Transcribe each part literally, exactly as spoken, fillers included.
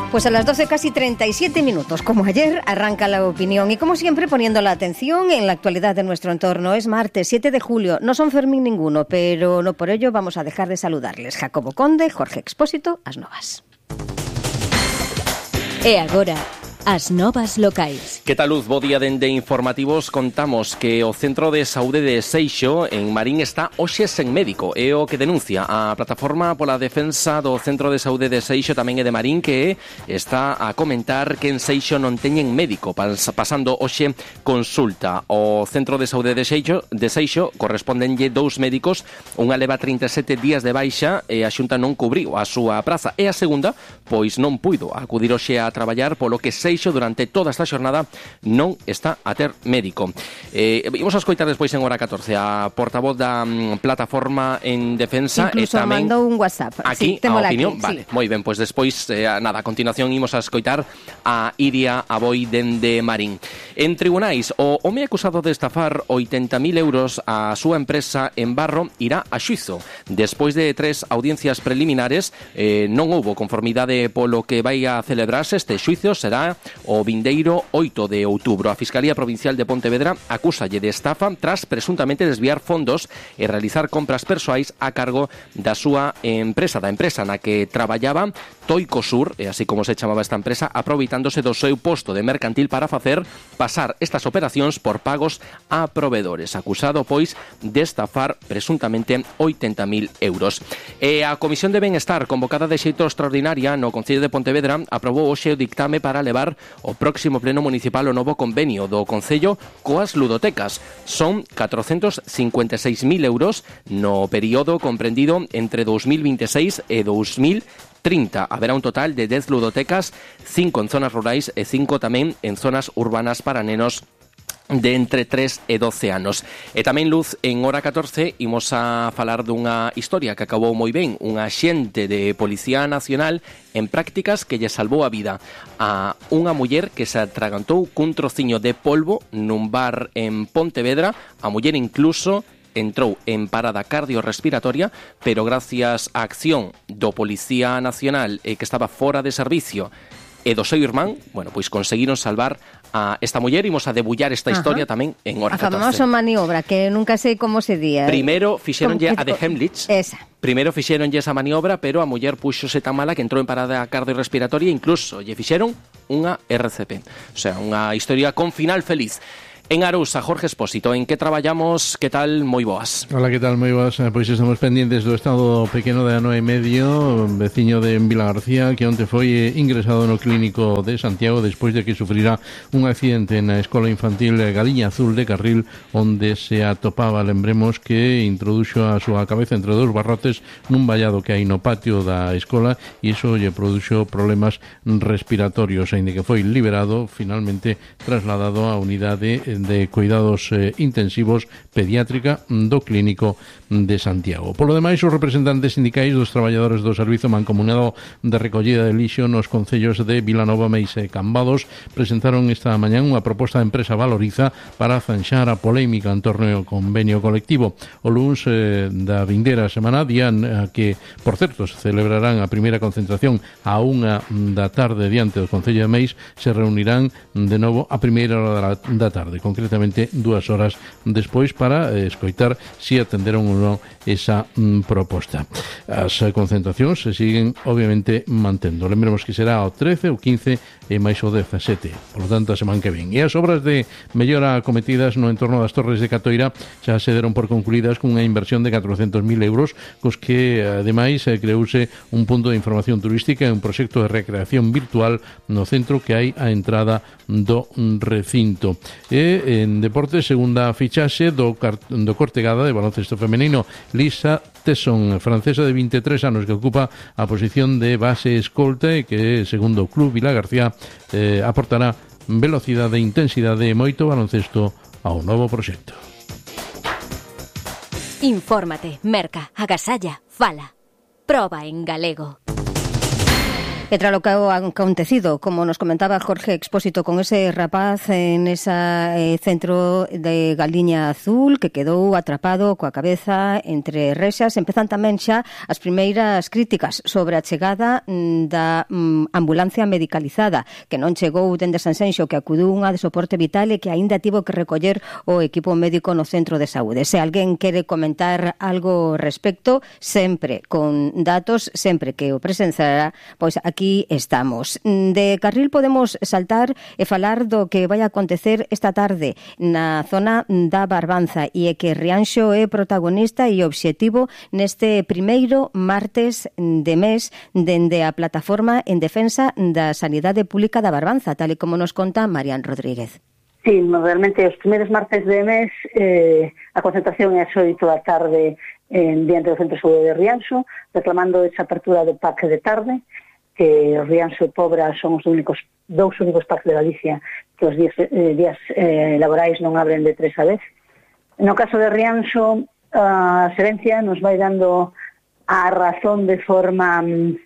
Pues a las doce casi treinta y siete minutos, como ayer, arranca la opinión y como siempre poniendo la atención en la actualidad de nuestro entorno. Es martes siete de julio, no son Fermín ninguno, pero no por ello vamos a dejar de saludarles. Jacobo Conde, Jorge Expósito, as novas. E agora, as novas locais. Que tal, Luz? Bo día dende Informativos. Contamos que o Centro de Saúde de Seixo en Marín está hoxe sen médico. É o que denuncia a Plataforma pola Defensa do Centro de Saúde de Seixo, tamén é de Marín, que está a comentar que en Seixo non teñen médico, pasando hoxe consulta. O Centro de Saúde de Seixo, de Seixo correspondenlle dous médicos, unha leva trinta e sete días de baixa e a Xunta non cubriu a súa praza, e a segunda, pois non puido acudir hoxe a traballar, polo que Seixo durante toda esta xornada non está a ter médico. Eh, imos a escoitar despois en hora catorce a portavoz da um, Plataforma en Defensa. Incluso e tamén mandou un WhatsApp. Aquí, sí, a opinión, aquí, vale, sí. moi ben, pois despois, eh, nada, a continuación imos a escoitar a Iria Aboi dende Marín. En tribunais, o home acusado de estafar oitenta mil euros a súa empresa en Barro irá a xuizo. Despois de tres audiencias preliminares, eh, non houbo conformidade polo que vai a celebrarse. Este xuizo será o vindeiro oito de outubro. A Fiscalía Provincial de Pontevedra acúsalle de estafa tras presuntamente desviar fondos e realizar compras persoais a cargo da súa empresa, da empresa na que traballaba, Toicosur, e así como se chamaba esta empresa, aproveitándose do seu posto de mercantil para facer pasar estas operacións por pagos a provedores. Acusado, pois, de estafar presuntamente oitenta mil euros. E a Comisión de Benestar, convocada de xeito extraordinaria no Concello de Pontevedra, aprobou hoxe o dictame para levar o próximo pleno municipal o novo convenio do Concello coas ludotecas. Son catrocentos cincuenta e seis mil euros no período comprendido entre dous mil vinte e seis e dous mil trinta. Haberá un total de dez ludotecas, cinco en zonas rurais e cinco tamén en zonas urbanas para nenos de entre tres e doce anos. E tamén, Luz, en hora catorce imos a falar dunha historia que acabou moi ben. Un axente de Policía Nacional en prácticas que lle salvou a vida a unha muller que se atragantou cun trociño de polvo nun bar en Pontevedra. A muller incluso entrou en parada cardiorrespiratoria, pero gracias á acción do Policía Nacional eh, que estaba fora de servicio e do seu irmán, bueno, pois conseguiron salvar a esta muller. Imos a debullar esta historia. Ajá. Tamén en hora catorce. A famosa maniobra, que nunca sei como se día. Primeiro fixeronlle a de Hemlich. Esa. Primeiro fixeronlle esa maniobra, pero a muller puxose tan mala que entrou en parada cardiorrespiratoria, incluso lle fixeron unha R C P. O sea, unha historia con final feliz. En Arousa, Jorge Expósito, en que traballamos? Que tal? Moi boas. Hola, que tal? Moi boas. Pois estamos pendientes do estado pequeno de ano e medio, veciño de Vilagarcía, que onte foi ingresado no clínico de Santiago despois de que sufrira un accidente na escola infantil Galiña Azul de Carril, onde se atopaba, lembremos, que introduxo a súa cabeza entre dous barrotes nun vallado que hai no patio da escola, e iso lle produxo problemas respiratorios, aínda que foi liberado, finalmente trasladado á unidade de cuidados eh, intensivos pediátrica do clínico de Santiago. Polo demais, os representantes sindicais dos traballadores do Servizo Mancomunado de Recollida de Lixo nos concellos de Vilanova, Meisa e Cambados presentaron esta mañán unha proposta de empresa Valoriza para zanxar a polémica en torno ao convenio colectivo. O luns eh, da vindeira semana, día a que, por certo, se celebrarán a primeira concentración a unha da tarde diante do Concello de Meis, se reunirán de novo a primeira hora da tarde, concretamente dúas horas despois, para eh, escoitar si atenderon ou non esa mm, proposta. As eh, concentracións se siguen obviamente mantendo. Lembremos que será o trece, o quince e máis o dezasete, por lo tanto a semana que ven. E as obras de mellora cometidas no entorno das Torres de Catoira xa se deron por concluídas cunha inversión de catrocentos mil euros, cos que ademais eh, creouse un punto de información turística e un proxecto de recreación virtual no centro que hai á entrada do recinto. E en deporte, segunda fichaxe do, do Cortegada de baloncesto femenino, Lisa Tesson, francesa de vinte e tres anos, que ocupa a posición de base escolta e que, segundo o Club Vilagarcía, eh, aportará velocidade e intensidade e moito baloncesto ao novo proxecto. Infórmate, merca, agasalla, fala. Proba en galego. E tras lo que ha acontecido, como nos comentaba Jorge Expósito, con ese rapaz en ese eh, centro de Galiña Azul que quedou atrapado coa cabeza entre rexas, empezan tamén xa as primeiras críticas sobre a chegada da mm, ambulancia medicalizada, que non chegou dende Sanxenxo, que acudiu unha de soporte vital e que aínda tivo que recoller o equipo médico no centro de saúde. Se alguén quere comentar algo respecto, sempre con datos, sempre que o presenciará, pois aquí estamos. De Carril podemos saltar e falar do que vai acontecer esta tarde na zona da Barbanza, e é que Rianxo é protagonista e obxectivo neste primeiro martes de mes dende a plataforma en defensa da sanidade pública da Barbanza, tal e como nos conta Marian Rodríguez. Sí, realmente os primeiros martes de mes eh, a concentración é as oito da tarde en diante do Centro de Saúde de Rianxo, reclamando esa apertura do P A C de tarde, que Rianxo e Pobra son os únicos, dous únicos P A C de Galicia que os días, eh, días eh, laborais non abren de tres a dez. No caso de Rianxo, a Xerencia nos vai dando a razón de forma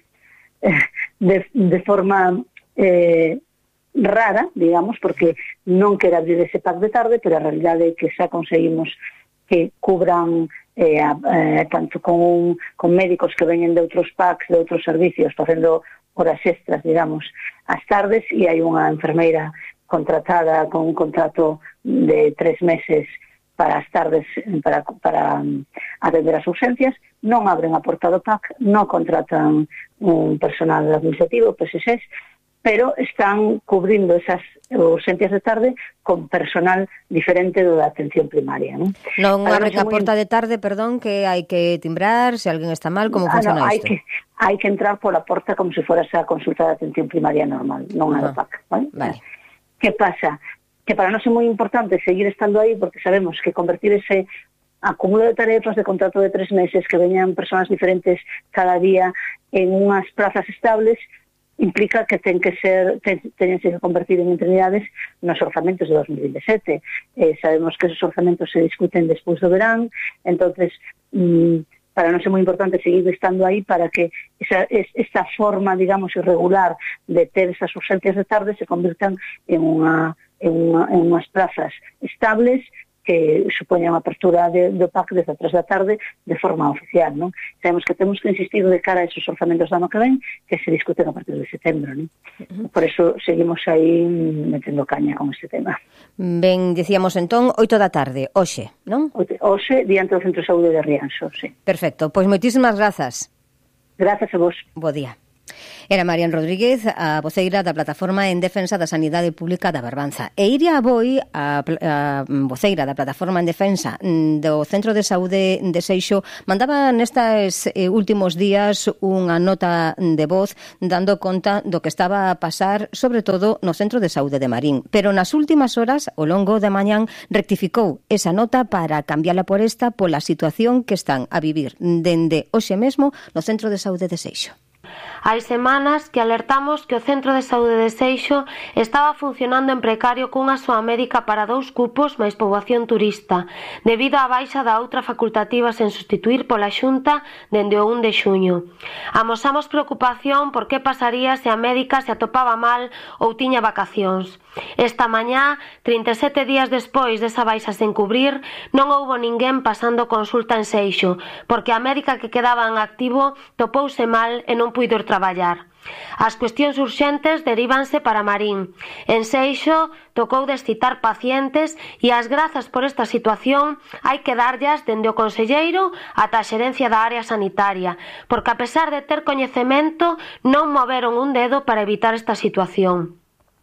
eh, de, de forma eh, rara, digamos, porque non quere abrir ese P A C de tarde, pero a realidade é que xa conseguimos que cubran eh, eh, tanto con, con médicos que veñen de outros P A Cs, de outros servicios, facendo horas extras, digamos, as tardes, e hai unha enfermeira contratada con un contrato de tres meses para as tardes, para, para atender as urgencias. Non abren a porta do P A C, non contratan un personal administrativo, P S S, pero están cubrindo esas urgencias de tarde con personal diferente do da atención primaria, non? Non abren a porta de tarde, perdón, que hai que timbrar, se alguén está mal, como funciona ah, no, hai isto? Que, hai que entrar pola porta como se fora esa consulta de atención primaria normal, non a do P A C, ¿vale? Vale. Que pasa? Que para nós é moi importante seguir estando aí, porque sabemos que convertir ese acúmulo de tarefas de contrato de tres meses, que veñan persoas diferentes cada día en unhas plazas estables, implica que ten que ser, ten, tenense que convertir en interinidades nos orzamentos de dos mil veintisiete. Eh, sabemos que esos orzamentos se discuten despois do verán, entonces mmm, para nós é moi importante seguir estando aí para que esa, esta forma, digamos, irregular de ter esas urgencias de tarde se convirtan en unha en, unha, en unhas plazas estables que supoñan a apertura de, do P A C desde as tres da tarde de forma oficial, non? Sabemos que temos que insistir de cara a esos orzamentos do ano que ven que se discuten a partir de setembro, non? Uh-huh. Por eso seguimos aí metendo caña con este tema. Ben, dicíamos entón, oito da tarde, hoxe, non? Hoxe, diante do Centro de Saúde de Rianxo, sí. Perfecto, pois moitísimas grazas. Grazas a vos. Bo día. Era Marian Rodríguez, a voceira da Plataforma en Defensa da Sanidade Pública da Barbanza. E Iria Aboi, a, a voceira da Plataforma en Defensa do Centro de Saúde de Seixo, mandaba nestes eh, últimos días unha nota de voz dando conta do que estaba a pasar, sobre todo no Centro de Saúde de Marín. Pero nas últimas horas, ao longo de mañán, rectificou esa nota para cambiala por esta pola situación que están a vivir dende hoxe mesmo no Centro de Saúde de Seixo. Hai semanas que alertamos que o Centro de Saúde de Seixo estaba funcionando en precario cunha soa médica para dous cupos máis poboación turista, debido á baixa da outra facultativa sen sustituir pola Xunta dende o un de xuño. Amosamos preocupación por que pasaría se a médica se atopaba mal ou tiña vacacións. Esta mañá, trinta e sete días despois desa baixa sen cubrir, non houbo ninguén pasando consulta en Seixo, porque a médica que quedaba en activo topouse mal e non puido ir traballar. As cuestións urxentes derívanse para Marín. En Seixo tocou descitar pacientes e as grazas por esta situación hai que darllas dende o conselleiro ata a xerencia da área sanitaria, porque a pesar de ter coñecemento non moveron un dedo para evitar esta situación.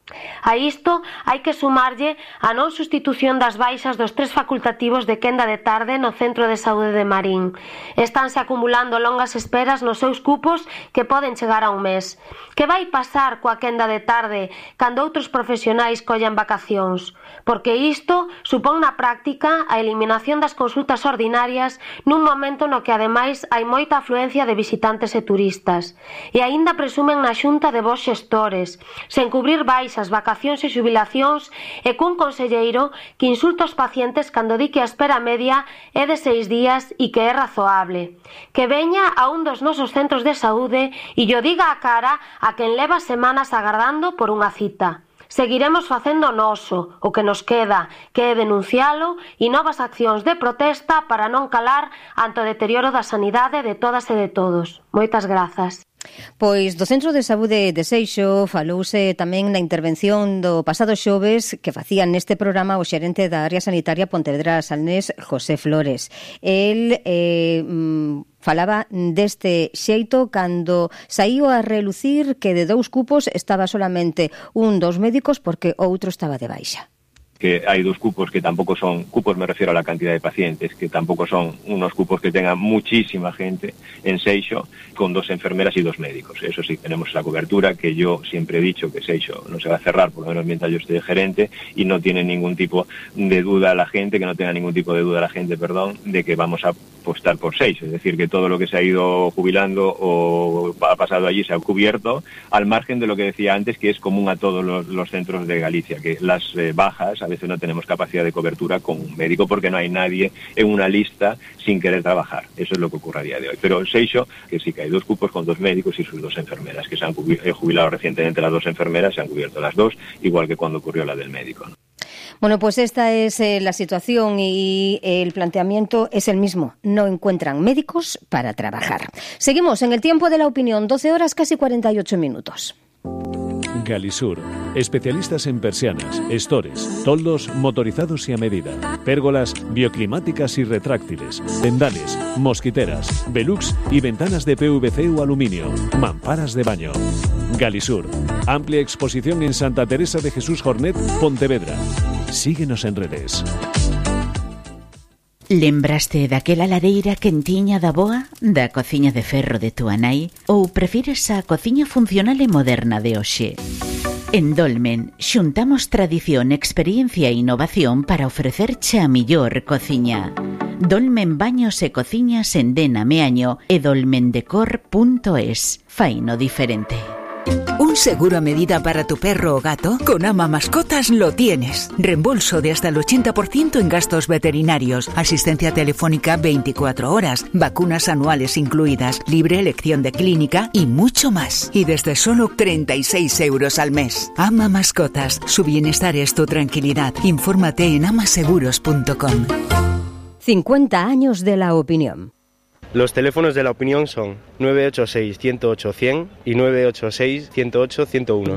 A isto hai que sumarlle a non sustitución das baixas dos tres facultativos de quenda de tarde no Centro de Saúde de Marín. Estánse acumulando longas esperas nos seus cupos que poden chegar a un mes. Que vai pasar coa quenda de tarde cando outros profesionais collan vacacións? Porque isto supón na práctica a eliminación das consultas ordinarias nun momento no que ademais hai moita afluencia de visitantes e turistas. E aínda presumen na Xunta de vos xestores, sen cubrir baixas baixas, vacacións e xubilacións e cun conselleiro que insulta os pacientes cando di que a espera media é de seis días e que é razoable. Que veña a un dos nosos centros de saúde e llo diga a cara a quen leva semanas agardando por unha cita. Seguiremos facendo noso, o que nos queda, que é denuncialo e novas accións de protesta para non calar ante o deterioro da sanidade de todas e de todos. Moitas grazas. Pois do Centro de Saúde de Seixo falouse tamén na intervención do pasado xoves que facía neste programa o xerente da área sanitaria Pontevedra Salnés, José Flores. El eh, falaba deste xeito cando saíu a relucir que de dous cupos estaba solamente un dos médicos porque outro estaba de baixa. Que hay dos cupos que tampoco son, cupos me refiero a la cantidad de pacientes, que tampoco son unos cupos que tengan muchísima gente en Seixo, con dos enfermeras y dos médicos. Eso sí, tenemos la cobertura, que yo siempre he dicho que Seixo no se va a cerrar, por lo menos mientras yo esté de gerente, y no tiene ningún tipo de duda la gente, que no tenga ningún tipo de duda la gente, perdón, de que vamos a apostar por Seixo. Es decir, que todo lo que se ha ido jubilando o ha pasado allí se ha cubierto, al margen de lo que decía antes, que es común a todos los, los centros de Galicia, que las eh, bajas, a veces no tenemos capacidad de cobertura con un médico porque no hay nadie en una lista sin querer trabajar. Eso es lo que ocurre a día de hoy. Pero Seixo, que sí que hay dos cupos con dos médicos y sus dos enfermeras, que se han jubilado recientemente las dos enfermeras, se han cubierto las dos, igual que cuando ocurrió la del médico, ¿no? Bueno, pues esta es eh, la situación y el planteamiento es el mismo. No encuentran médicos para trabajar. Seguimos en el tiempo de la opinión, doce horas casi cuarenta y ocho minutos. Galisur, especialistas en persianas, estores, toldos motorizados y a medida, pérgolas bioclimáticas y retráctiles, tendales, mosquiteras, velux y ventanas de P V C o aluminio, mamparas de baño. Galisur, amplia exposición en Santa Teresa de Jesús Jornet, Pontevedra. Síguenos en redes. Lembraste daquela lareira quentiña da boa, da cociña de ferro de túa nai, ou prefires a cociña funcional e moderna de hoxe? En Dolmen, xuntamos tradición, experiencia e innovación para ofrecerche a millor cociña. Dolmen Baños e Cociñas en Dena Meaño e dolmendecor punto es. Faino diferente. ¿Un seguro a medida para tu perro o gato? Con Ama Mascotas lo tienes. Reembolso de hasta el ochenta por ciento en gastos veterinarios, asistencia telefónica veinticuatro horas, vacunas anuales incluidas, libre elección de clínica y mucho más. Y desde solo treinta y seis euros al mes. Ama Mascotas. Su bienestar es tu tranquilidad. Infórmate en amaseguros punto com. cincuenta años de la opinión. Los teléfonos de la opinión son nueve ocho seis, uno cero ocho, cien y nueve ocho seis, uno cero ocho, ciento uno.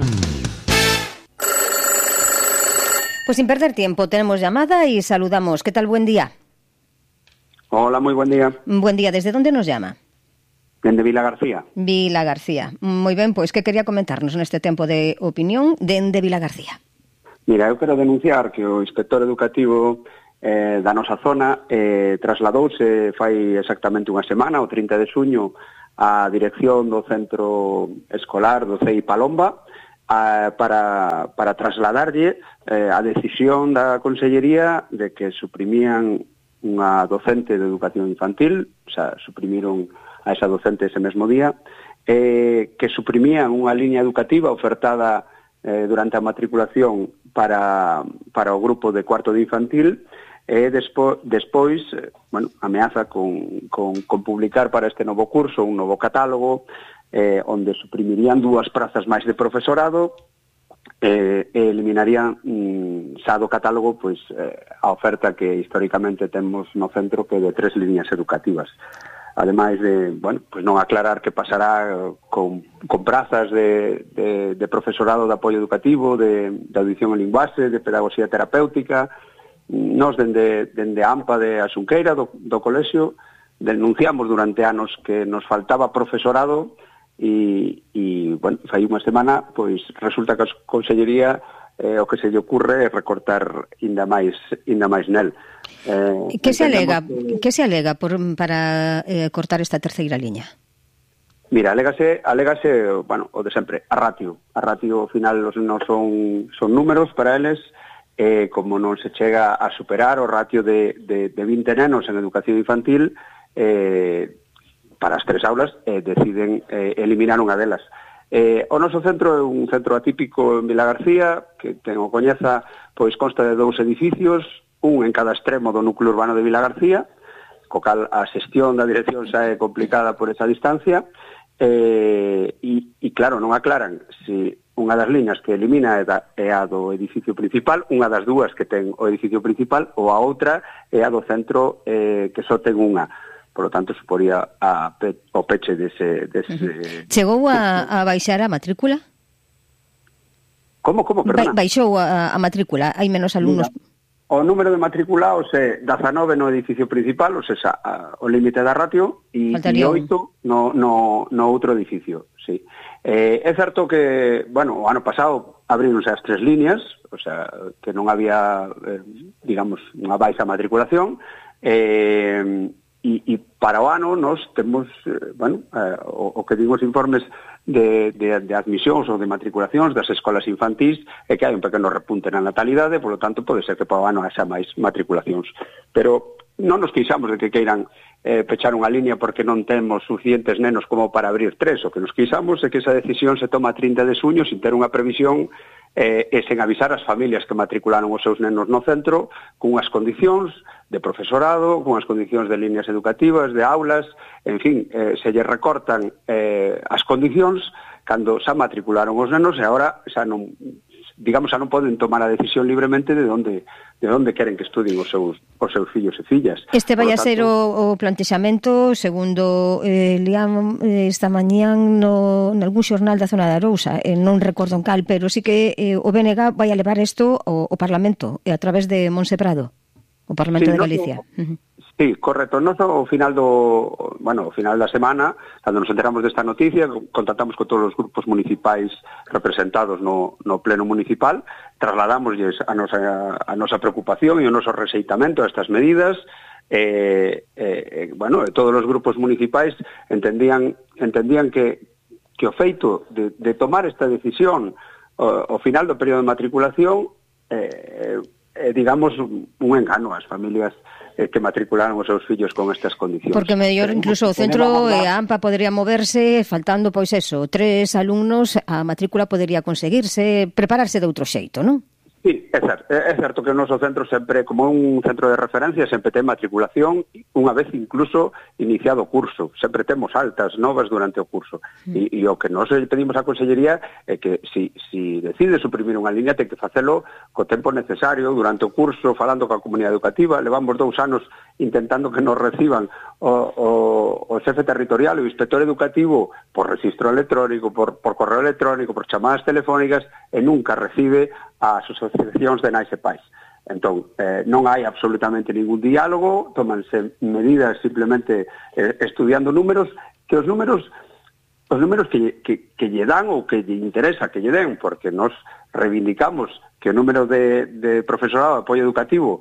Pues sin perder tiempo, tenemos llamada y saludamos. ¿Qué tal? Buen día. Hola, muy buen día. Buen día. ¿Desde dónde nos llama? Dende Vila García. Vila García. Moi ben, pois que quería comentarnos neste tempo de opinión dende Vila García? Mira, eu quero denunciar que o inspector educativo eh, da nosa zona eh, trasladouse fai exactamente unha semana, o trinta de xuño, á dirección do centro escolar do C E I Palomba a, para, para trasladarlle eh, a decisión da Consellería de que suprimían unha docente de educación infantil, o sea, suprimiron a esa docente ese mesmo día, eh, que suprimían unha liña educativa ofertada eh, durante a matriculación para, para o grupo de cuarto de infantil, e despo, despois, eh, bueno, ameaza con, con, con publicar para este novo curso un novo catálogo eh, onde suprimirían dúas prazas máis de profesorado eh, e eliminarían mm, xa do catálogo pois, eh, a oferta que históricamente temos no centro, que é de tres liñas educativas. Ademais de, bueno, pues non aclarar que pasará con, con prazas de, de, de profesorado de apoio educativo, de, de audición e linguaxe, de pedagogía terapéutica. Nos, dende, dende a AMPA de Asunqueira, do, do colexio, denunciamos durante anos que nos faltaba profesorado e, e bueno, fai unha semana, pois resulta que a Consellería eh, o que se lle ocurre é recortar ainda máis, ainda máis nel. Eh, que se alega, que... que se alega por, para eh, cortar esta terceira liña? Mira, alégase, alégase, bueno, o de sempre, a ratio. A ratio, ao final, non son, son números para eles, eh, como non se chega a superar o ratio de, de, de vinte nenos en educación infantil, eh, para as tres aulas, eh, deciden eh, eliminar unha delas. Eh, o noso centro é un centro atípico en Vilagarcía, que ten o coñeza, pois consta de dous edificios, un en cada extremo do núcleo urbano de Vilagarcía, co cal a xestión da dirección xa é complicada por esa distancia, eh, e, e claro, non aclaran se unha das liñas que elimina é, da, é a do edificio principal, unha das dúas que ten o edificio principal, ou a outra é a do centro eh, que só ten unha. Por lo tanto, suporía a pe, o peche dese... dese... Uh-huh. Chegou a, a baixar a matrícula? Como, como, perdona? Ba, baixou a, a matrícula, hai menos alumnos... Mira, o número de matriculados é dezanove no edificio principal, ou seja, a, o límite da ratio, e, e oito no, no, no outro edificio, sí. Eh, é certo que, bueno, o ano pasado abríronse as tres líneas, o sea, que non había, eh, digamos, unha baixa matriculación, eh, E, e para o ano nós temos, eh, bueno, eh, o, o que digo os informes de, de, de admisións ou de matriculacións das escolas infantís é que hai un pequeno repunte na natalidade, polo tanto pode ser que para o ano haxa máis matriculacións. Pero non nos queixamos de que queiran eh, pechar unha línea porque non temos suficientes nenos como para abrir tres. O que nos queixamos é que esa decisión se toma a trinta de xuño sin ter unha previsión eh, e sen avisar as familias que matricularon os seus nenos no centro cunhas condicións de profesorado, con as condicións de líneas educativas, de aulas, en fin, eh, se lle recortan eh, as condicións cando xa matricularon os nenos e agora xa non, digamos, xa non poden tomar a decisión libremente de onde de onde queren que estudien os seus os seus fillos e fillas. Este vai a ser o, o plantexamento, segundo eh, Liam eh, esta mañán no nalgún xornal da zona de Arousa, eh, non recordo en cal, pero sí que eh, o B N G vai a levar isto ao, ao Parlamento e a través de Monse Prado. O Parlamento sí, de Galicia. No, uh-huh. Sí, correcto. Nos ao final do, bueno, ao final da semana, cando nos enteramos desta noticia, contactamos con todos os grupos municipais representados no, no pleno municipal, trasladamosles a nosa, a nosa preocupación e o noso rexeitamento a estas medidas. Eh, eh, bueno, todos os grupos municipais entendían entendían que, que o feito de, de tomar esta decisión ao, ao final do período de matriculación eh, eh, digamos, un engano ás familias eh, que matricularon os seus fillos con estas condicións. Porque mellor incluso o centro e a AMPA podría moverse faltando, pois eso, tres alumnos, a matrícula podería conseguirse, prepararse de outro xeito, non? Sí, é certo, é certo que o noso centro sempre, como un centro de referencia, sempre ten matriculación, unha vez incluso iniciado o curso, sempre temos altas novas durante o curso, mm. e, e o que nos pedimos á Consellería é que si, si decide suprimir unha línea, ten que facelo co tempo necesario durante o curso, falando coa comunidade educativa. Levamos dous anos intentando que nos reciban o, o, o xefe territorial e o inspector educativo por registro electrónico, por, por correo electrónico, por chamadas telefónicas, e nunca recibe as asociacións de nais e pais. Entón, eh, non hai absolutamente ningún diálogo, tómanse medidas simplemente eh, estudiando números, que os números os números que, que, que lle dan ou que lle interesa que lle den, porque nos reivindicamos que o número de, de profesorado de apoio educativo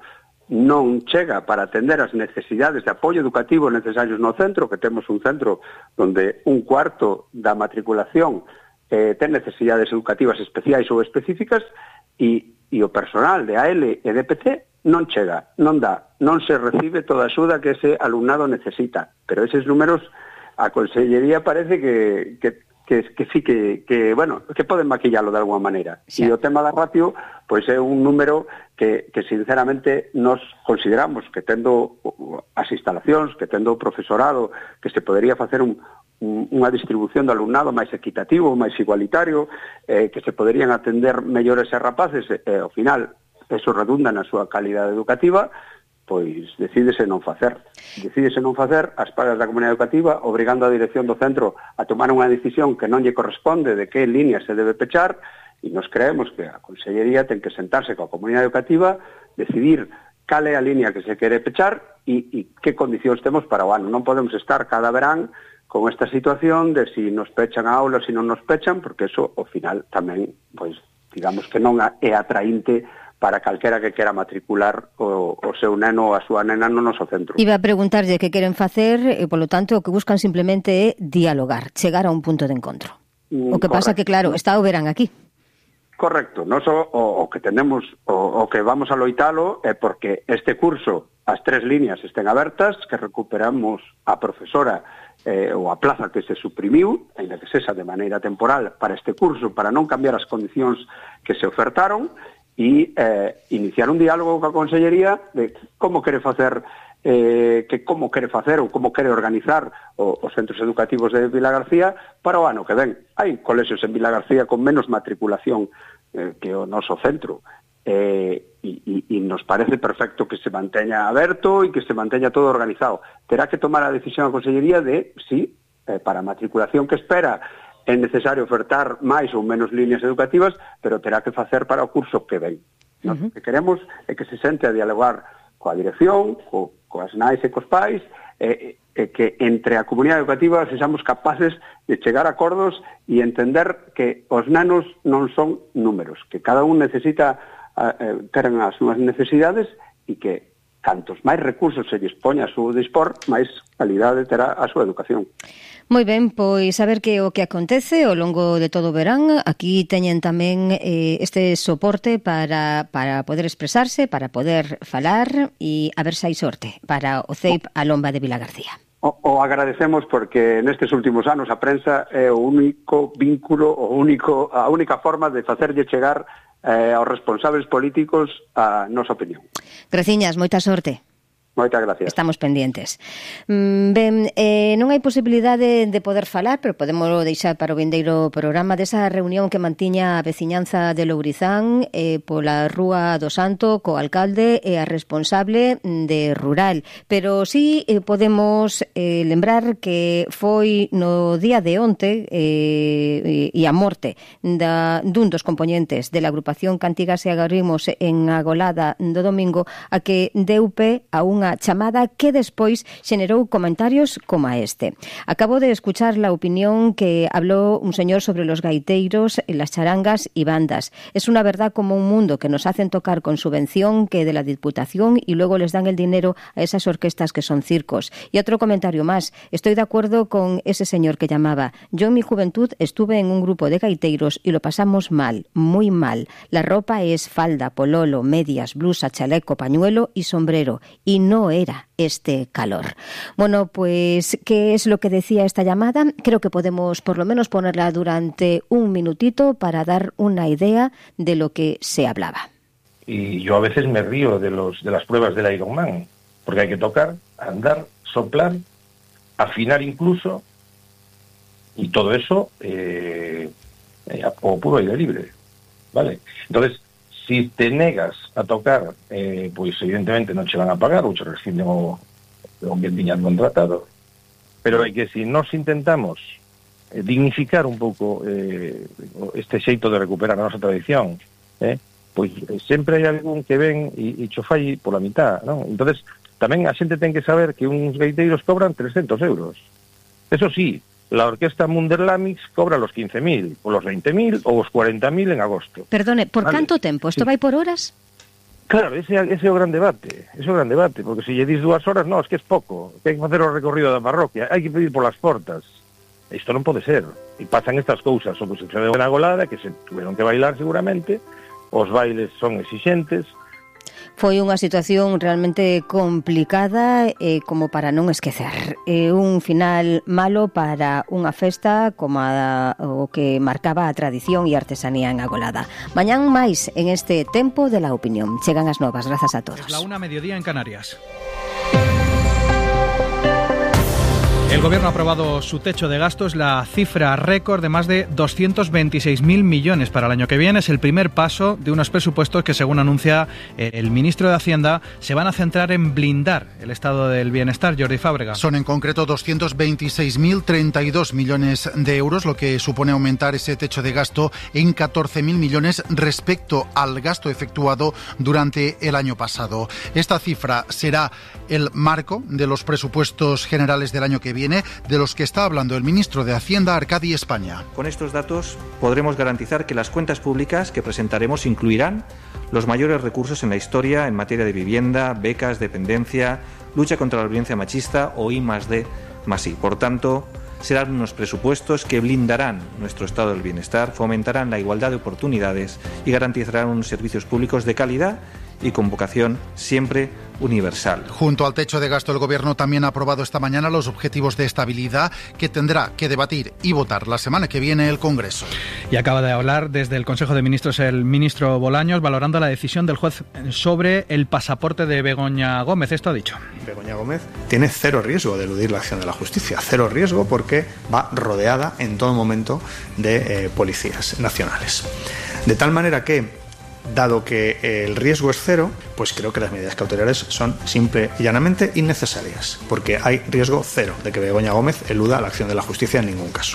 non chega para atender as necesidades de apoio educativo necesarios no centro, que temos un centro onde un cuarto da matriculación eh, ten necesidades educativas especiais ou específicas, e, e o personal de A L e de P C non chega, non dá, non se recibe toda a axuda que ese alumnado necesita. Pero eses números, a Consellería parece que, que, que, que sí que, que, bueno, que poden maquillalo de alguma maneira. Sí. E o tema da ratio, pois é un número que, que sinceramente nos consideramos que tendo as instalacións, que tendo o profesorado, que se podería facer un unha distribución do alumnado máis equitativo, máis igualitario, eh, que se poderían atender mellores e rapaces, e eh, ao final eso redunda na súa calidade educativa, pois decídese non facer. Decídese non facer as pagas da comunidade educativa, obrigando a dirección do centro a tomar unha decisión que non lle corresponde de que línea se debe pechar, e nos creemos que a Consellería ten que sentarse coa comunidade educativa, decidir cal é a línea que se quere pechar e, e que condicións temos para o ano. Non podemos estar cada verán con esta situación de si nos pechan a aula, si non nos pechan, porque eso, ao final, tamén, pois, digamos que non é atraínte para calquera que quera matricular o, o seu neno ou a súa nena no noso centro. Iba a preguntarlle que queren facer, e, polo tanto, o que buscan simplemente é dialogar, chegar a un punto de encontro. O que pasa que, claro, está o verán aquí. Correcto. Nos o, o que tenemos, o, o que vamos a loitalo é porque este curso, as tres líneas estén abertas, que recuperamos a profesora eh, ou a plaza que se suprimiu, ainda que sexa de maneira temporal para este curso, para non cambiar as condicións que se ofertaron, e eh, iniciar un diálogo coa Consellería de como quere facer eh, que como quere facer ou como quere organizar o, os centros educativos de Vilagarcía para o ano que ven. Hai colexios en Vilagarcía con menos matriculación eh, que o noso centro. Eh, e, e, e nos parece perfecto que se manteña aberto e que se manteña todo organizado. Terá que tomar a decisión a Consellería de si, eh, para a matriculación que espera, é necesario ofertar máis ou menos líneas educativas, pero terá que facer para o curso que ven. Nos uh-huh. que queremos é que se sente a dialogar coa dirección, co, coas nais e cos pais, e, e que entre a comunidade educativa sexamos capaces de chegar a acordos e entender que os nanos non son números, que cada un necesita eh, teren as súas necesidades e que cantos máis recursos se dispoña a súa dispor, máis calidade terá a súa educación. Moi ben, pois a ver que o que acontece ao longo de todo o verán. Aquí teñen tamén eh, este soporte para, para poder expresarse, para poder falar e a ver se hai sorte para o C E I P a Lomba de Vilagarcía. O, o agradecemos porque nestes últimos anos a prensa é o único vínculo, o único, a única forma de facerlle chegar eh, aos responsables políticos a nosa opinión. Graciñas, moita sorte. Moitas gracias. Estamos pendientes. Mm, ben, eh, non hai posibilidade de poder falar, pero podemos deixar para o vindeiro programa desa reunión que mantiña a veciñanza de Lourizán eh, pola Rúa do Santo co alcalde e a responsable de Rural. Pero sí eh, podemos eh, lembrar que foi no día de onte eh, e a morte da, dun dos componentes de la agrupación Cantigas e Agarrimos en Agolada do domingo a que deu pé a un unha chamada que despois xenerou comentarios como a este. Acabo de escuchar la opinión que habló un señor sobre los gaiteiros, las charangas y bandas. Es una verdad como un mundo que nos hacen tocar con subvención que de la Diputación y luego les dan el dinero a esas orquestas que son circos. Y otro comentario más. Estoy de acuerdo con ese señor que llamaba. Yo en mi juventud estuve en un grupo de gaiteiros y lo pasamos mal, muy mal. La ropa es falda, pololo, medias, blusa, chaleco, pañuelo y sombrero. Y no era este calor. Bueno, pues, ¿qué es lo que decía esta llamada? Creo que podemos por lo menos ponerla durante un minutito para dar una idea de lo que se hablaba. Y yo a veces me río de los de las pruebas del Ironman, porque hay que tocar, andar, soplar, afinar incluso, y todo eso eh, eh, a puro aire libre, ¿vale? Entonces, si te negas a tocar, eh, pues evidentemente non che van a pagar, ou che rescinden o, o que tiñan contratado. Pero é que si nos intentamos eh, dignificar un pouco eh, este xeito de recuperar a nosa tradición, eh, pois eh, sempre hai algún que ven e, e cho fai pola mitad, non? Entonces, tamén a xente ten que saber que uns gaiteiros cobran trescentos euros. Eso sí, la orquesta Munderlamix cobra los quince mil, o los veinte mil, ou os cuarenta mil en agosto. Perdone, por vale. canto tempo? Isto sí. Vai por horas? Claro, ese, ese é o gran debate, ese é o gran debate, porque se lle dis dúas horas, non, es que é pouco, que hai que facer o recorrido da parroquia, hai que pedir polas portas. Isto non pode ser. E pasan estas cousas, o que se sucedeu na Agolada, que se tuveron que bailar seguramente, os bailes son exixentes. Foi unha situación realmente complicada eh, como para non esquecer. Eh, un final malo para unha festa como a, o que marcaba a tradición e artesanía en Agolada. Mañán máis en este Tempo de la Opinión. Chegan as novas, grazas a todos. Es la una, mediodía en Canarias. El Gobierno ha aprobado su techo de gastos, la cifra récord de más de doscientos veintiséis mil millones para el año que viene. Es el primer paso de unos presupuestos que, según anuncia el ministro de Hacienda, se van a centrar en blindar el estado del bienestar. Jordi Fábrega. Son en concreto doscientos veintiséis mil treinta y dos millones de euros, lo que supone aumentar ese techo de gasto en catorce mil millones respecto al gasto efectuado durante el año pasado. Esta cifra será el marco de los presupuestos generales del año que viene, de los que está hablando el ministro de Hacienda, Arcadi España. Con estos datos podremos garantizar que las cuentas públicas que presentaremos incluirán los mayores recursos en la historia en materia de vivienda, becas, dependencia, lucha contra la violencia machista o I más D más I. Por tanto, serán unos presupuestos que blindarán nuestro estado del bienestar, fomentarán la igualdad de oportunidades y garantizarán unos servicios públicos de calidad y con vocación siempre universal. Junto al techo de gasto, el Gobierno también ha aprobado esta mañana los objetivos de estabilidad que tendrá que debatir y votar la semana que viene el Congreso. Y acaba de hablar desde el Consejo de Ministros el ministro Bolaños, valorando la decisión del juez sobre el pasaporte de Begoña Gómez. Esto ha dicho. Begoña Gómez tiene cero riesgo de eludir la acción de la justicia, cero riesgo porque va rodeada en todo momento de eh, policías nacionales. De tal manera que, dado que el riesgo es cero, pues creo que las medidas cautelares son simple y llanamente innecesarias, porque hay riesgo cero de que Begoña Gómez eluda la acción de la justicia en ningún caso.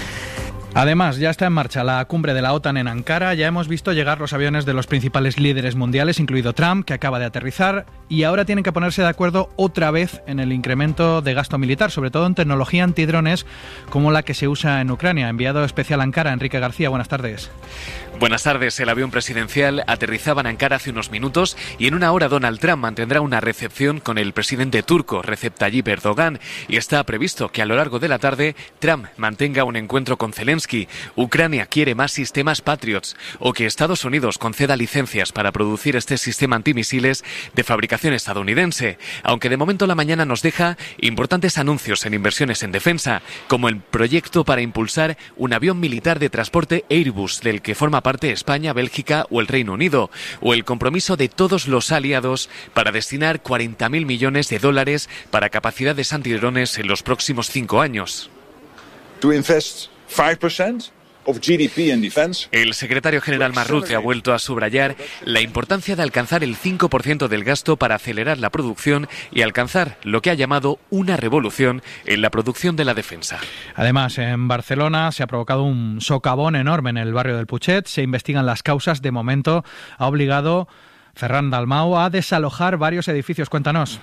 Además, ya está en marcha la cumbre de la OTAN en Ankara. Ya hemos visto llegar los aviones de los principales líderes mundiales, incluido Trump, que acaba de aterrizar, y ahora tienen que ponerse de acuerdo otra vez en el incremento de gasto militar, sobre todo en tecnología antidrones como la que se usa en Ucrania. Enviado especial a Ankara, Enrique García, buenas tardes. Buenas tardes. El avión presidencial aterrizaba en Ankara hace unos minutos y en una hora Donald Trump mantendrá una recepción con el presidente turco Recep Tayyip Erdogan, y está previsto que a lo largo de la tarde Trump mantenga un encuentro con Zelensky. Ucrania quiere más sistemas Patriots, o que Estados Unidos conceda licencias para producir este sistema antimisiles de fabricación estadounidense, aunque de momento la mañana nos deja importantes anuncios en inversiones en defensa, como el proyecto para impulsar un avión militar de transporte Airbus, del que forma parte España, Bélgica o el Reino Unido, o el compromiso de todos los aliados para destinar cuarenta mil millones de dólares para capacidades antidrones en los próximos cinco años. To invest five percent of G D P in defense. El secretario general Marrute ha vuelto a subrayar la importancia de alcanzar el cinco por ciento del gasto para acelerar la producción y alcanzar lo que ha llamado una revolución en la producción de la defensa. Además, en Barcelona se ha provocado un socavón enorme en el barrio del Putxet. Se investigan las causas. De momento ha obligado Ferran Dalmau a desalojar varios edificios. Cuéntanos.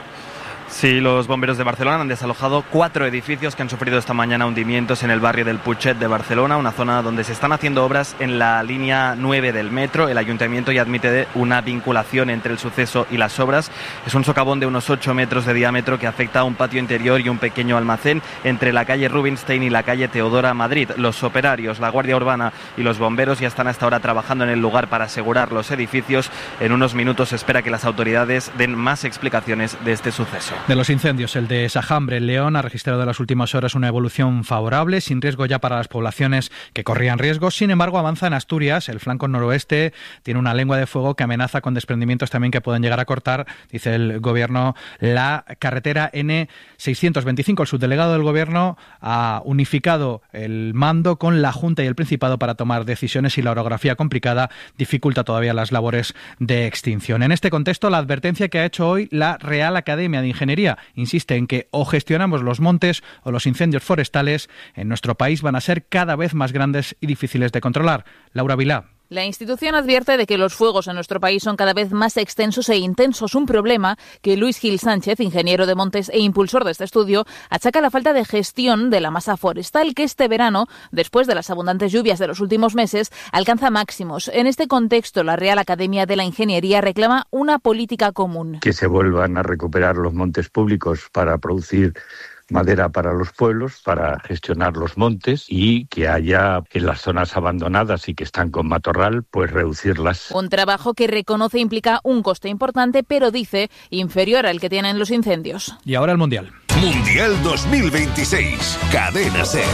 Sí, los bomberos de Barcelona han desalojado cuatro edificios que han sufrido esta mañana hundimientos en el barrio del Putxet de Barcelona, una zona donde se están haciendo obras en la línea nueve del metro. El ayuntamiento ya admite una vinculación entre el suceso y las obras. Es un socavón de unos ocho metros de diámetro que afecta a un patio interior y un pequeño almacén entre la calle Rubinstein y la calle Teodora Madrid. Los operarios, la Guardia Urbana y los bomberos ya están hasta ahora trabajando en el lugar para asegurar los edificios. En unos minutos se espera que las autoridades den más explicaciones de este suceso. De los incendios, el de Sajambre, en León, ha registrado en las últimas horas una evolución favorable, sin riesgo ya para las poblaciones que corrían riesgo. Sin embargo, avanza en Asturias. El flanco noroeste tiene una lengua de fuego que amenaza con desprendimientos también que pueden llegar a cortar, dice el Gobierno, la carretera N seiscientos veinticinco. El subdelegado del Gobierno ha unificado el mando con la Junta y el Principado para tomar decisiones, y la orografía complicada dificulta todavía las labores de extinción. En este contexto, la advertencia que ha hecho hoy la Real Academia de Ingeniería insiste en que o gestionamos los montes o los incendios forestales en nuestro país van a ser cada vez más grandes y difíciles de controlar. Laura Vilá. La institución advierte de que los fuegos en nuestro país son cada vez más extensos e intensos, un problema que Luis Gil Sánchez, ingeniero de montes e impulsor de este estudio, achaca a la falta de gestión de la masa forestal, que este verano, después de las abundantes lluvias de los últimos meses, alcanza máximos. En este contexto, la Real Academia de la Ingeniería reclama una política común. Que se vuelvan a recuperar los montes públicos para producir madera para los pueblos, para gestionar los montes, y que haya en las zonas abandonadas y que están con matorral, pues reducirlas. Un trabajo que reconoce implica un coste importante, pero dice inferior al que tienen los incendios. Y ahora el Mundial. Mundial dos mil veintiséis. Cadena SER.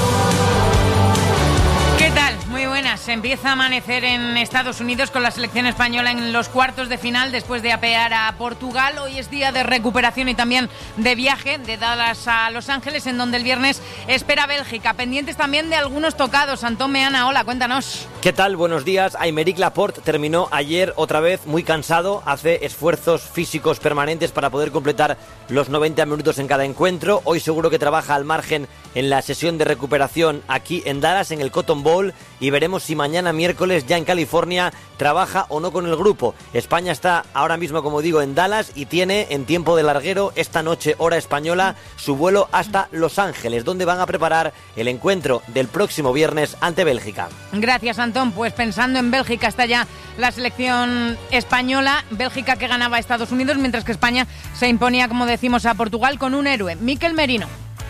¿Qué tal? Muy buenas. Empieza a amanecer en Estados Unidos con la selección española en los cuartos de final después de apear a Portugal. Hoy es día de recuperación y también de viaje de Dallas a Los Ángeles, en donde el viernes espera Bélgica. Pendientes también de algunos tocados. Antón Meana, hola, cuéntanos. ¿Qué tal? Buenos días. Aymeric Laporte terminó ayer otra vez muy cansado. Hace esfuerzos físicos permanentes para poder completar los noventa minutos en cada encuentro. Hoy seguro que trabaja al margen en la sesión de recuperación aquí en Dallas, en el Cotton Bowl, y veremos si mañana miércoles ya en California trabaja o no con el grupo. España está ahora mismo, como digo, en Dallas y tiene en tiempo de larguero esta noche, hora española, su vuelo hasta Los Ángeles, donde van a preparar el encuentro del próximo viernes ante Bélgica. Gracias, Antón. Pues pensando en Bélgica está ya la selección española. Bélgica que ganaba a Estados Unidos, mientras que España se imponía, como decimos, a Portugal con un héroe, Mikel Merino.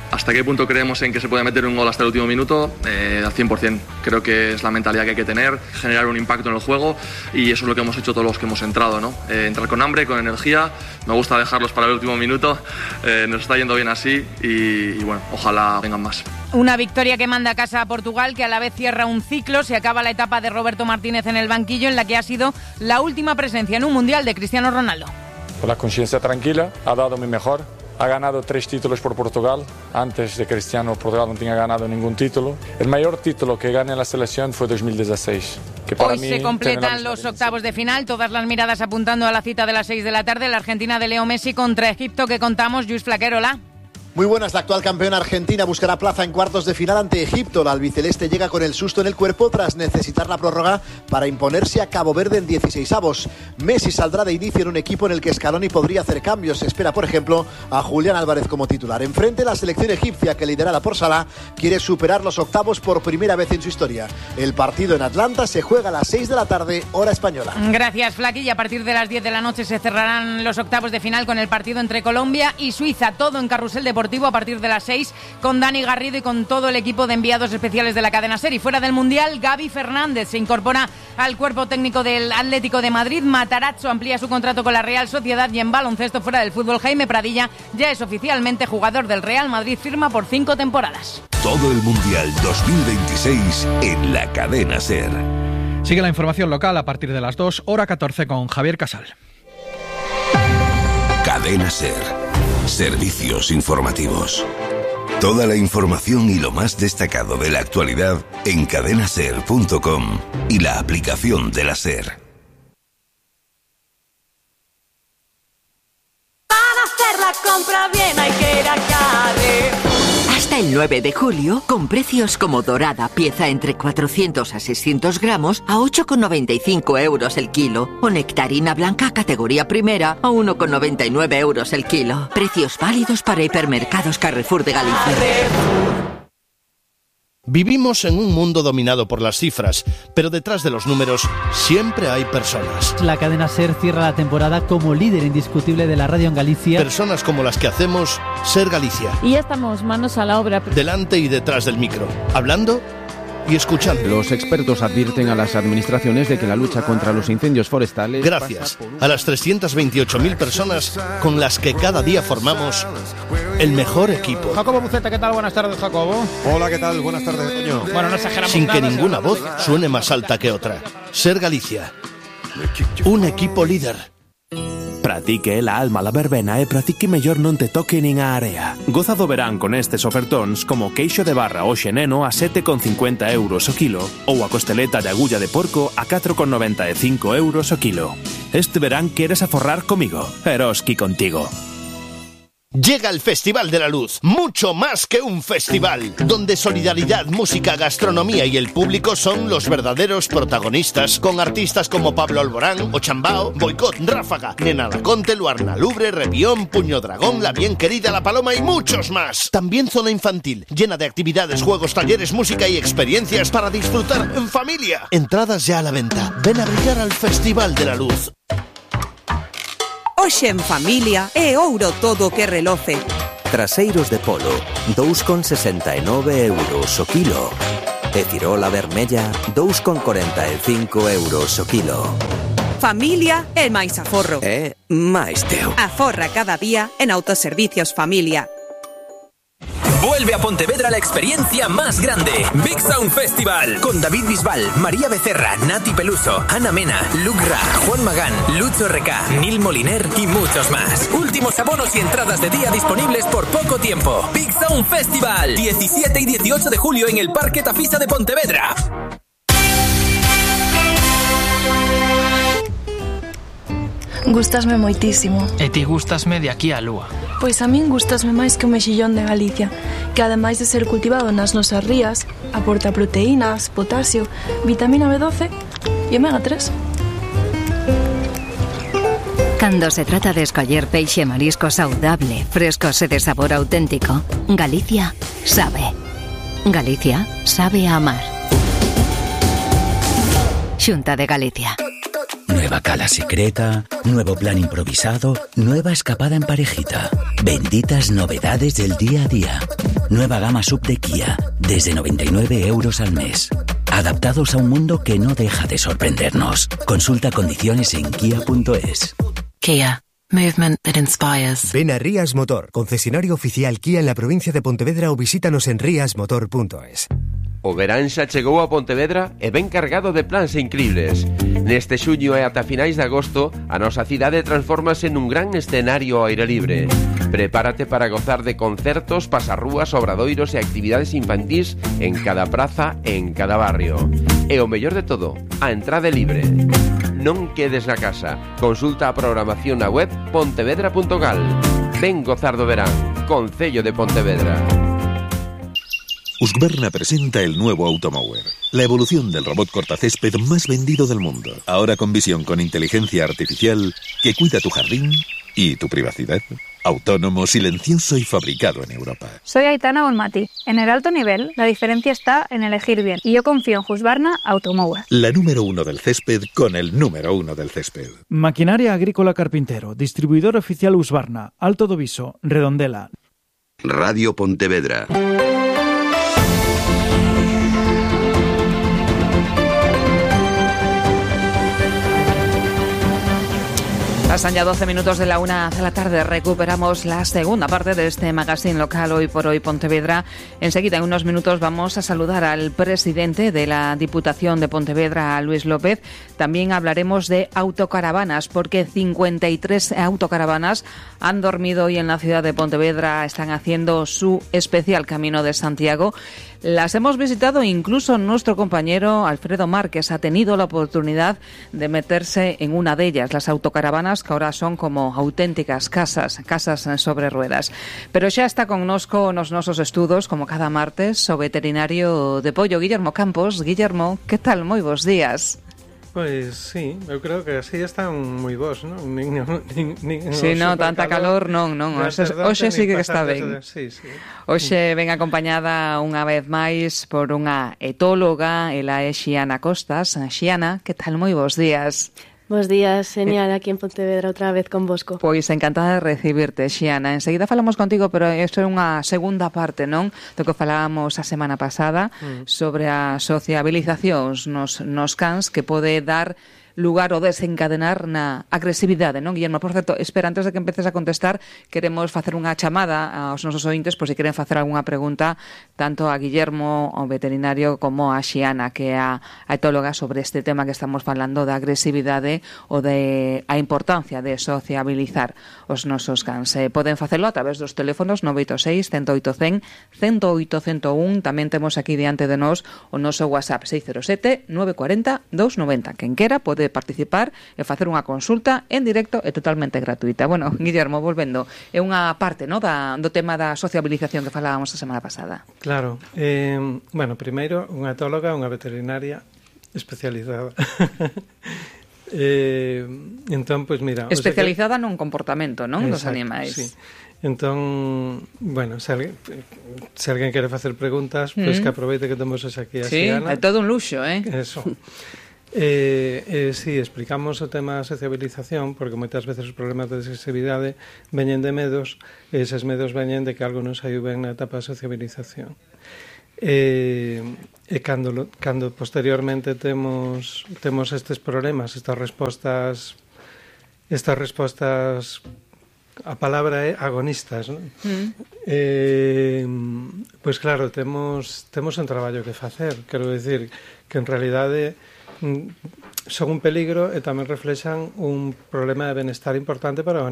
¿Hasta qué punto creemos en que se puede meter un gol hasta el último minuto? Eh, al cien por ciento. Creo que es la mentalidad que hay que tener, generar un impacto en el juego, y eso es lo que hemos hecho todos los que hemos entrado, ¿no? Eh, entrar con hambre, con energía. Me gusta dejarlos para el último minuto. Eh, nos está yendo bien así y, y bueno, ojalá vengan más. Una victoria que manda a casa a Portugal, que a la vez cierra un ciclo. Se acaba la etapa de Roberto Martínez en el banquillo, en la que ha sido la última presencia en un Mundial de Cristiano Ronaldo. Con la conciencia tranquila, ha dado mi mejor. Ha ganado tres títulos por Portugal. Antes de Cristiano, Portugal no tenía ganado ningún título. El mayor título que gané en la selección fue dos mil dieciséis. Que para Hoy mí se completan los octavos de final, todas las miradas apuntando a la cita de las seis de la tarde, la Argentina de Leo Messi contra Egipto, que contamos. Luis Flaquerola. Muy buenas, la actual campeona argentina buscará plaza en cuartos de final ante Egipto. La albiceleste llega con el susto en el cuerpo tras necesitar la prórroga para imponerse a Cabo Verde en dieciseisavos. Messi saldrá de inicio en un equipo en el que Scaloni podría hacer cambios. Se espera, por ejemplo, a Julián Álvarez como titular. Enfrente, la selección egipcia, que liderada por Salah, quiere superar los octavos por primera vez en su historia. El partido en Atlanta se juega a las seis de la tarde, hora española. Gracias, Flaqui. Y a partir de las diez de la noche se cerrarán los octavos de final con el partido entre Colombia y Suiza. Todo en Carrusel Deportivo a partir de las seis, con Dani Garrido y con todo el equipo de enviados especiales de la cadena SER. Y fuera del Mundial, Gaby Fernández se incorpora al cuerpo técnico del Atlético de Madrid. Matarazzo amplía su contrato con la Real Sociedad, y en baloncesto fuera del fútbol, Jaime Pradilla ya es oficialmente jugador del Real Madrid, firma por cinco temporadas. Todo el Mundial dos mil veintiséis en la cadena SER. Sigue la información local a partir de las dos, hora catorce, con Javier Casal. Cadena SER. Servicios informativos. Toda la información y lo más destacado de la actualidad en cadena ser punto com y la aplicación de la SER. Para hacer la compra bien hay que ir a Carrefour. Hasta el nueve de julio, con precios como dorada, pieza entre cuatrocientos a seiscientos gramos, a ocho con noventa y cinco euros el kilo. O nectarina blanca categoría primera, a uno con noventa y nueve euros el kilo. Precios válidos para hipermercados Carrefour de Galicia. Vivimos en un mundo dominado por las cifras, pero detrás de los números siempre hay personas. La cadena SER cierra la temporada como líder indiscutible de la radio en Galicia. Personas como las que hacemos SER Galicia. Y ya estamos manos a la obra. Delante y detrás del micro, hablando y escuchando. Los expertos advierten a las administraciones de que la lucha contra los incendios forestales... Gracias a las trescientas veintiocho mil personas con las que cada día formamos el mejor equipo. Jacobo Buceta, ¿qué tal? Buenas tardes, Jacobo. Hola, ¿qué tal? Buenas tardes, Toño. Bueno, no exageramos Sin nada, que ninguna voz suene más alta que otra. SER Galicia. Un equipo líder. Pratique la alma la verbena e pratique mellor non te toque nin a area. Goza do verán con estes ofertóns como queixo de barra o xeneno a sete con cincuenta euros o kilo ou a costeleta de agulla de porco a catro con noventa e cinco euros o kilo. Este verán queres aforrar comigo, Eroski contigo. Llega el Festival de la Luz, mucho más que un festival, donde solidaridad, música, gastronomía y el público son los verdaderos protagonistas, con artistas como Pablo Alborán, Ochambao, Boicot, Ráfaga, Nena Laconte, Luarna Lubre, Revión, Puño Dragón, La Bien Querida, La Paloma y muchos más. También zona infantil, llena de actividades, juegos, talleres, música y experiencias para disfrutar en familia. Entradas ya a la venta. Ven a brillar al Festival de la Luz. Hoxe en familia é ouro todo que reloce. Traseiros de polo, dous con sesenta e nove euros o kilo. E cirola vermella, dous con cuarenta e cinco euros o kilo. Familia é máis aforro. É máis teu. Aforra cada día en Autoservicios Familia. Vuelve a Pontevedra la experiencia más grande. Big Sound Festival. Con David Bisbal, María Becerra, Nati Peluso, Ana Mena, Luke Ra, Juan Magán, Lucho R K, Nil Moliner y muchos más. Últimos abonos y entradas de día disponibles por poco tiempo. Big Sound Festival. diecisiete y dieciocho de julio en el Parque Tafisa de Pontevedra. Gústasme moitísimo. E ti gústasme de aquí á lúa. Pois a min gústasme máis que o mexillón de Galicia, que ademais de ser cultivado nas nosas rías, aporta proteínas, potasio, vitamina B doce e omega tres. Cando se trata de escoller peixe e marisco saudable, frescos e de sabor auténtico, Galicia sabe. Galicia sabe a amar. Xunta de Galicia. Nueva cala secreta, nuevo plan improvisado, nueva escapada en parejita. Benditas novedades del día a día. Nueva gama sub de Kia, desde noventa y nueve euros al mes. Adaptados a un mundo que no deja de sorprendernos. Consulta condiciones en kia punto es. Kia. Movement that inspires. Ven a Rías Motor, concesionario oficial Kia en la provincia de Pontevedra, o visítanos en rías motor punto es. O verán xa chegou a Pontevedra e ven cargado de plans increíbles. Neste xuño e ata finais de agosto, a nosa cidade transfórmase nun gran escenario ao aire libre. Prepárate para gozar de concertos, pasarrúas, obradoiros e actividades infantís en cada praza e en cada barrio. E o mellor de todo, a entrada é libre. Non quedes na casa. Consulta a programación na web pontevedra punto gal. Ven gozar do verán. Concello de Pontevedra. Husqvarna presenta el nuevo Automower, la evolución del robot cortacésped más vendido del mundo. Ahora con visión con inteligencia artificial que cuida tu jardín y tu privacidad. Autónomo, silencioso y fabricado en Europa. Soy Aitana Bonmati. En el alto nivel, la diferencia está en elegir bien. Y yo confío en Husqvarna Automower. La número uno del césped con el número uno del césped. Maquinaria Agrícola Carpintero. Distribuidor oficial Husqvarna. Alto do Viso. Redondela. Radio Pontevedra. Pasan ya doce minutos de la una de la tarde. Recuperamos la segunda parte de este magazine local Hoy por Hoy Pontevedra. Enseguida, en unos minutos, vamos a saludar al presidente de la Diputación de Pontevedra, a Luis López. También hablaremos de autocaravanas, porque cincuenta y tres autocaravanas han dormido hoy en la ciudad de Pontevedra. Están haciendo su especial Camino de Santiago. Las hemos visitado, incluso nuestro compañero Alfredo Márquez ha tenido la oportunidad de meterse en una de ellas, las autocaravanas, que ahora son como auténticas casas, casas sobre ruedas. Pero xa está connosco nos nosos estudos, como cada martes, o veterinario de pollo, Guillermo Campos. Guillermo, que tal? Moi bons días. Pois sí, eu creo que así están moi bons, non? Nin, nin, nin sí, non, tanta calor, non, non. Hoxe, hoxe sí que está ben. Sí, sí. Hoxe ven acompañada unha vez máis por unha etóloga, ela é Xiana Costas. Xiana, que tal? Moi bons días. Bos días, genial, aquí en Pontevedra outra vez con vosco. Pois encantada de recibirte, Xiana. Enseguida falamos contigo, pero isto é unha segunda parte, non? Do que falábamos a semana pasada mm. sobre as sociabilizacións nos, nos cans, que pode dar lugar o desencadenar na agresividade, non, Guillermo? Por certo, espera, antes de que empeces a contestar, queremos facer unha chamada aos nosos ointes, por se si queren facer algunha pregunta, tanto a Guillermo, o veterinario, como a Xiana, que é a, a etóloga, sobre este tema que estamos falando da agresividade ou de a importancia de sociabilizar os nosos cans. Eh, poden facelo a través dos teléfonos nove oito seis, cento oito, cen, cento oito, cento un. Tamén temos aquí diante de nós o noso WhatsApp seis cero sete, nove cuatro cero, dos nove cero. Quen quera pode participar e facer unha consulta en directo e totalmente gratuita. Bueno, Guillermo, volvendo, é unha parte, no, da, do tema da sociabilización que falábamos a semana pasada. Claro. Eh, bueno, primeiro, unha etóloga, unha veterinaria especializada. eh, entón, pois pues, mira... Especializada o sea que... nun comportamento, non? Exacto, dos animais. Sí. Entón, bueno, se alguén, se alguén quere facer preguntas, pois pues mm. que aproveite que temos aquí a sí, Xiana. Sí, é todo un luxo, eh? Eso. Eh, eh, si, sí, explicamos o tema da sociabilización, porque moitas veces os problemas de agresividade veñen de medos, e eses medos veñen de que algo non saiu ben na etapa de sociabilización. E, e cando, cando posteriormente temos temos estes problemas, estas respostas estas respostas, a palabra é agonistas, non? Mm. Eh, pois claro, temos temos un traballo que facer, quero dicir que en realidade son un peligro e tamén reflexan un problema de benestar importante para o